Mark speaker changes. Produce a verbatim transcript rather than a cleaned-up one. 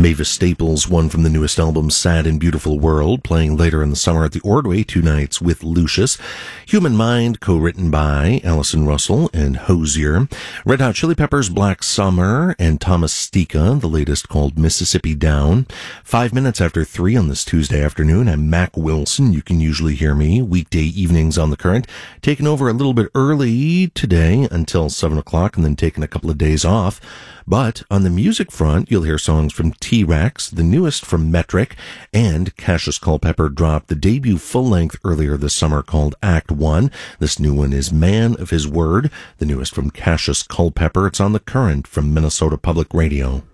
Speaker 1: Mavis Staples, one from the newest album Sad and Beautiful World, playing later in the summer at the Ordway, two nights with Lucius. Human Mind, co-written by Allison Russell and Hozier. Red Hot Chili Peppers, Black Summer, and Thomas Stika, the latest called Mississippi Down. Five minutes after three on this Tuesday afternoon, I'm Mac Wilson. You can usually hear me weekday evenings on The Current, taking over a little bit early today until seven o'clock and then taking a couple of days off. But on the music front, you'll hear songs from T-Rex, the newest from Metric, and Cassius Culpepper dropped the debut full-length earlier this summer called Act One. This new one is Man of His Word, the newest from Cassius Culpepper. It's on The Current from Minnesota Public Radio.